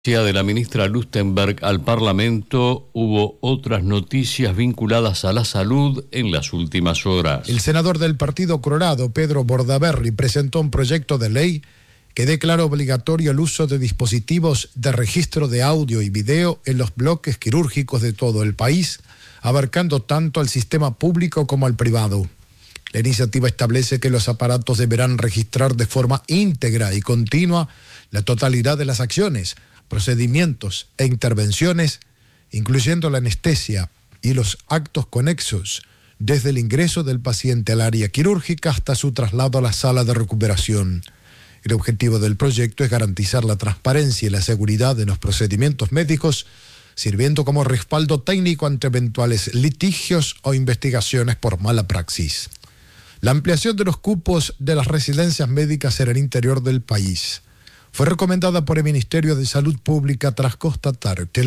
De la ministra Lustenberg al Parlamento, hubo otras noticias vinculadas a la salud en las últimas horas. El senador del Partido Colorado, Pedro Bordaberry, presentó un proyecto de ley que declara obligatorio el uso de dispositivos de registro de audio y video en los bloques quirúrgicos de todo el país, abarcando tanto al sistema público como al privado. La iniciativa establece que los aparatos deberán registrar de forma íntegra y continua la totalidad de las acciones, procedimientos e intervenciones, incluyendo la anestesia y los actos conexos, desde el ingreso del paciente al área quirúrgica hasta su traslado a la sala de recuperación. El objetivo del proyecto es garantizar la transparencia y la seguridad de los procedimientos médicos, sirviendo como respaldo técnico ante eventuales litigios o investigaciones por mala praxis. La ampliación de los cupos de las residencias médicas en el interior del país fue recomendada por el Ministerio de Salud Pública tras constatar que el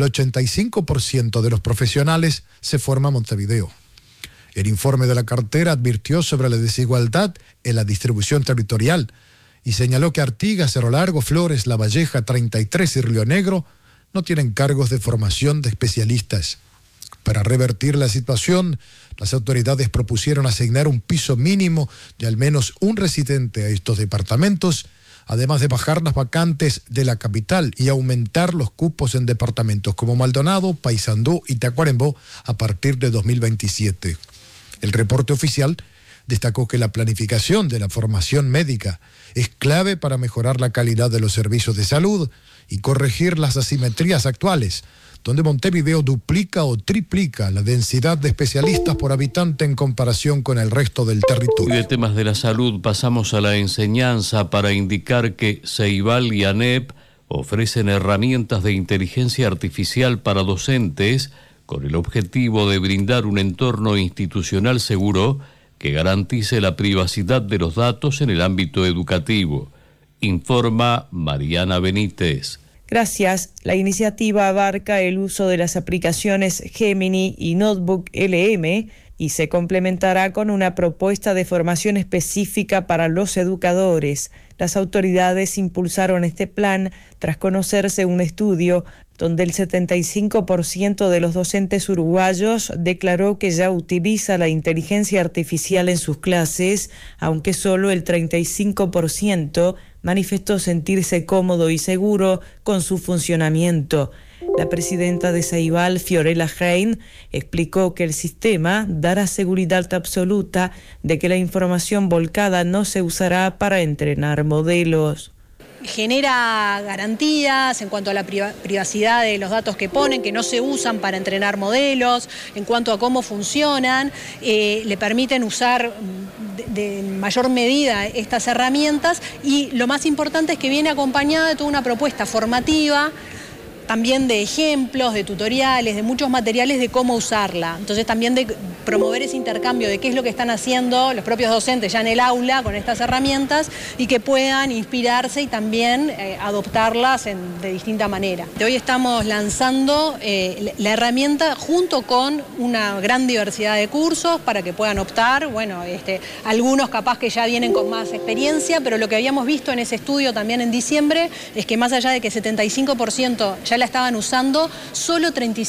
85% de los profesionales se forma en Montevideo. El informe de la cartera advirtió sobre la desigualdad en la distribución territorial y señaló que Artigas, Cerro Largo, Flores, La Valleja, 33 y Río Negro no tienen cargos de formación de especialistas. Para revertir la situación, las autoridades propusieron asignar un piso mínimo de al menos un residente a estos departamentos, además de bajar las vacantes de la capital y aumentar los cupos en departamentos como Maldonado, Paysandú y Tacuarembó a partir de 2027. El reporte oficial destacó que la planificación de la formación médica es clave para mejorar la calidad de los servicios de salud y corregir las asimetrías actuales, donde Montevideo duplica o triplica la densidad de especialistas por habitante en comparación con el resto del territorio. Y de temas de la salud pasamos a la enseñanza para indicar que Ceibal y ANEP ofrecen herramientas de inteligencia artificial para docentes con el objetivo de brindar un entorno institucional seguro que garantice la privacidad de los datos en el ámbito educativo, informa Mariana Benítez. Gracias. La iniciativa abarca el uso de las aplicaciones Gemini y Notebook LM y se complementará con una propuesta de formación específica para los educadores. Las autoridades impulsaron este plan tras conocerse un estudio donde el 75% de los docentes uruguayos declaró que ya utiliza la inteligencia artificial en sus clases, aunque solo el 35% manifestó sentirse cómodo y seguro con su funcionamiento. La presidenta de Ceibal, Fiorella Hein, explicó que el sistema dará seguridad absoluta de que la información volcada no se usará para entrenar modelos. Genera garantías en cuanto a la privacidad de los datos que ponen, que no se usan para entrenar modelos, en cuanto a cómo funcionan, le permiten usar de mayor medida estas herramientas y lo más importante es que viene acompañada de toda una propuesta formativa, también de ejemplos, de tutoriales, de muchos materiales de cómo usarla. Entonces también de promover ese intercambio de qué es lo que están haciendo los propios docentes ya en el aula con estas herramientas y que puedan inspirarse y también adoptarlas de distinta manera. Hoy estamos lanzando la herramienta junto con una gran diversidad de cursos para que puedan optar. Bueno, algunos capaz que ya vienen con más experiencia, pero lo que habíamos visto en ese estudio también en diciembre es que más allá de que 75% ya la estaban usando, solo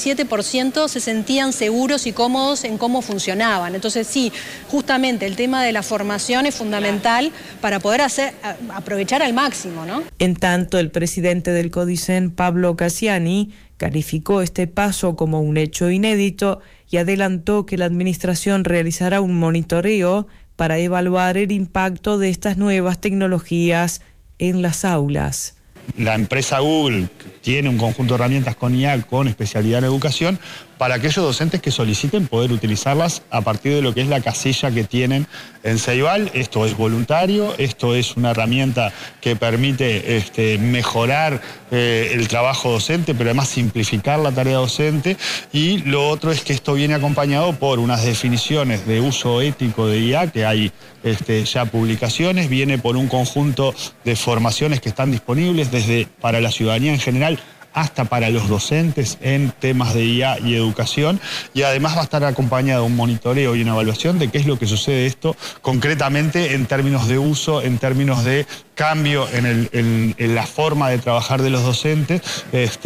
37% se sentían seguros y cómodos en cómo funcionaban. Entonces sí, justamente el tema de la formación es fundamental para poder aprovechar al máximo, ¿no? En tanto, el presidente del Codicen, Pablo Cassiani, calificó este paso como un hecho inédito y adelantó que la administración realizará un monitoreo para evaluar el impacto de estas nuevas tecnologías en las aulas. La empresa Google tiene un conjunto de herramientas con IA, con especialidad en educación, para aquellos docentes que soliciten poder utilizarlas a partir de lo que es la casilla que tienen en Ceibal. Esto es voluntario, esto es una herramienta que permite mejorar el trabajo docente, pero además simplificar la tarea docente. Y lo otro es que esto viene acompañado por unas definiciones de uso ético de IA, que hay ya publicaciones, viene por un conjunto de formaciones que están disponibles desde para la ciudadanía en general hasta para los docentes en temas de IA y educación, y además va a estar acompañado de un monitoreo y una evaluación de qué es lo que sucede esto concretamente en términos de uso, en términos de cambio en la forma de trabajar de los docentes,